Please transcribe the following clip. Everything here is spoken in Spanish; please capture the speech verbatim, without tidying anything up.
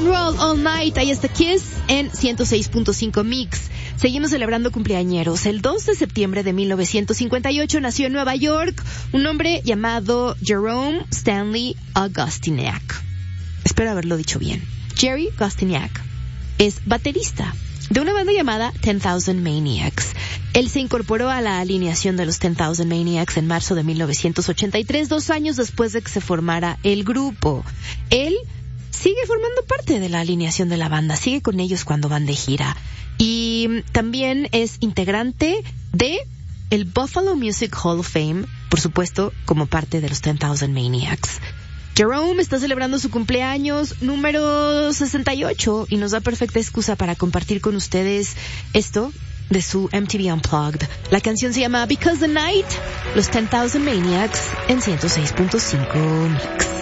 and roll all night. Ahí está Kiss en ciento seis punto cinco Mix. Seguimos celebrando cumpleañeros. El dos de septiembre de mil novecientos cincuenta y ocho nació en Nueva York un hombre llamado Jerome Stanley Augustiniak. Espero haberlo dicho bien. Jerry Augustiniak es baterista de una banda llamada ten thousand Maniacs. Él se incorporó a la alineación de los ten thousand Maniacs en marzo de mil novecientos ochenta y tres, dos años después de que se formara el grupo. Él sigue formando parte de la alineación de la banda, sigue con ellos cuando van de gira. Y también es integrante de el Buffalo Music Hall of Fame, por supuesto, como parte de los ten thousand Maniacs. Jerome está celebrando su cumpleaños número sesenta y ocho y nos da perfecta excusa para compartir con ustedes esto de su M T V Unplugged. La canción se llama Because the Night, los ten thousand Maniacs en ciento seis punto cinco Mix.